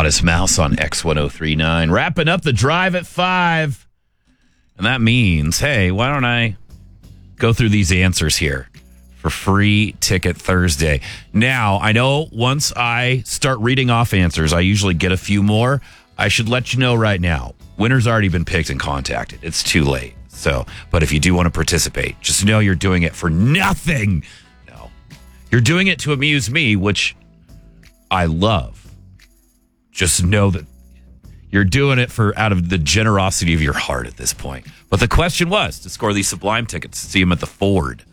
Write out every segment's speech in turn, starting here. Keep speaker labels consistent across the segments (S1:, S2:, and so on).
S1: Modest Mouse on X1039. Wrapping up the drive at 5. And that means, hey, why don't I go through these answers here for Free Ticket Thursday. Now, I know once I start reading off answers, I usually get a few more. I should let you know right now, winner's already been picked and contacted. It's too late. So, but if you do want to participate, just know you're doing it for nothing. No, you're doing it to amuse me, which I love. Just know that you're doing it for out of the generosity of your heart at this point. But the question was to score these Sublime tickets to see them at the Ford.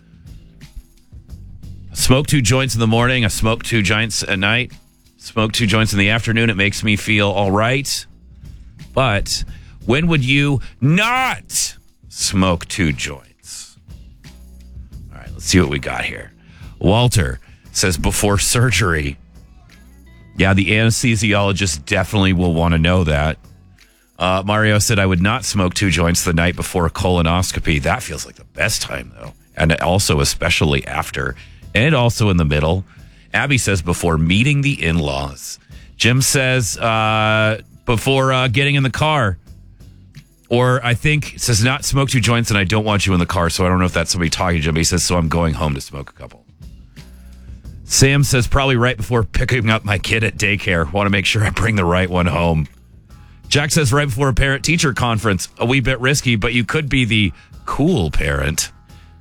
S1: I smoke 2 joints in the morning. I smoke 2 joints at night. Smoke 2 joints in the afternoon. It makes me feel all right. But when would you not smoke 2 joints? All right, let's see what we got here. Walter says before surgery. Yeah, the anesthesiologist definitely will want to know that. Mario said, I would not smoke 2 joints the night before a colonoscopy. That feels like the best time, though. And also especially after. And also in the middle. Abby says before meeting the in-laws. Jim says before getting in the car. Or I think it says not smoke 2 joints and I don't want you in the car. So I don't know if that's somebody talking to Jim. He says, so I'm going home to smoke a couple. Sam says probably right before picking up my kid at daycare. Want to make sure I bring the right one home. Jack says right before a parent-teacher conference. A wee bit risky, but you could be the cool parent.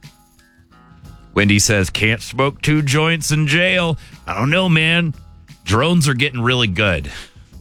S1: Wendy says can't smoke 2 joints in jail. I don't know, man. Drones are getting really good.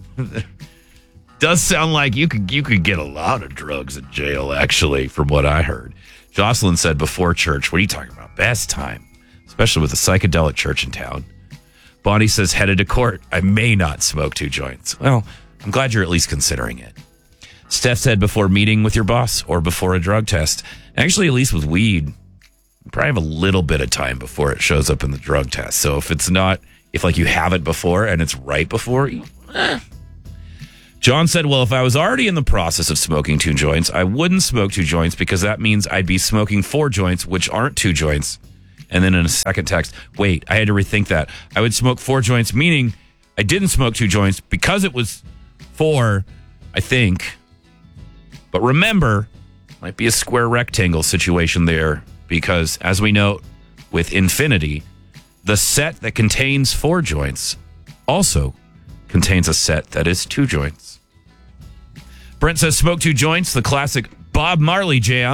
S1: Does sound like you could get a lot of drugs in jail, actually, from what I heard. Jocelyn said before church. What are you talking about? Best time. Especially with a psychedelic church in town. Bonnie says, headed to court. I may not smoke 2 joints. Well, I'm glad you're at least considering it. Steph said before meeting with your boss or before a drug test. Actually, at least with weed, you probably have a little bit of time before it shows up in the drug test. So if it's not, if like you have it before and it's right before, John said, well, if I was already in the process of smoking 2 joints, I wouldn't smoke 2 joints because that means I'd be smoking 4 joints, which aren't 2 joints. And then in a second text, wait, I had to rethink that. I would smoke 4 joints, meaning I didn't smoke 2 joints because it was 4, I think. But remember, might be a square rectangle situation there because, as we know with infinity, the set that contains 4 joints also contains a set that is 2 joints. Brent says smoke 2 joints, the classic Bob Marley jam.